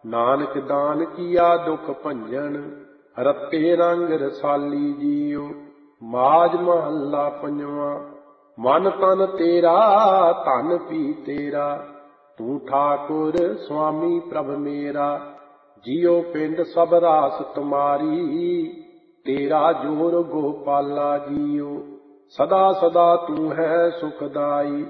ਨਾਨਕ ਦਾਨ ਕੀਆ ਦੁਖ ਭੰਜਨ, ਰਤੇ ਰੰਗ ਰਸਾਲੀ ਜੀਓ। ਮਾਝ ਮਹੱਲਾ ਪੰਜਵਾਂ। ਮਨ ਤਨ ਤੇਰਾ ਧਨ ਪੀ ਤੇਰਾ, ਤੂੰ ਠਾਕੁਰ ਸੁਆਮੀ ਪ੍ਰਭ ਮੇਰਾ। ਜੀਉ ਪਿੰਡ ਸਭ ਰਾਸ ਤੁਮਾਰੀ, ਤੇਰਾ ਜੋਰ ਗੋਪਾਲਾ ਜੀਓ। ਸਦਾ ਸਦਾ ਤੂੰ ਹੈ ਸੁਖਦਾਈ,